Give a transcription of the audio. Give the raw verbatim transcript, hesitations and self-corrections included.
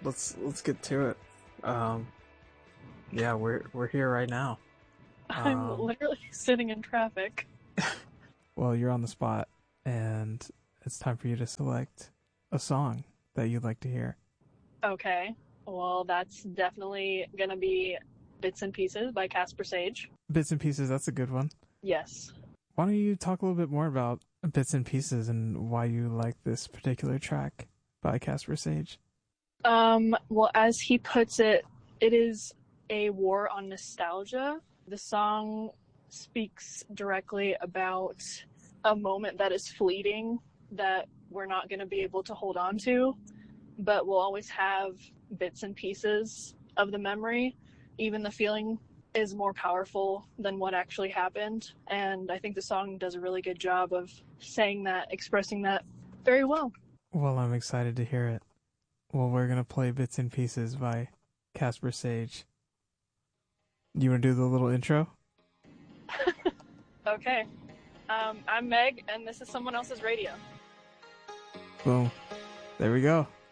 let's let's get to it. Um, yeah, we're we're here right now. I'm Um, literally sitting in traffic. Well, you're on the spot, and it's time for you to select a song that you'd like to hear. Okay. Well, that's definitely gonna be Bits and Pieces by Casper Sage. Bits and Pieces, that's a good one. Yes. Why don't you talk a little bit more about Bits and Pieces and why you like this particular track by Casper Sage? Um, well, as he puts it, it is a war on nostalgia. The song speaks directly about a moment that is fleeting that we're not going to be able to hold on to, but we'll always have bits and pieces of the memory. Even the feeling is more powerful than what actually happened. And I think the song does a really good job of saying that, expressing that very well. Well, I'm excited to hear it. Well, we're going to play Bits and Pieces by Casper Sage. You want to do the little intro? Okay. Um, I'm Meg, and this is someone else's radio. Boom. There we go.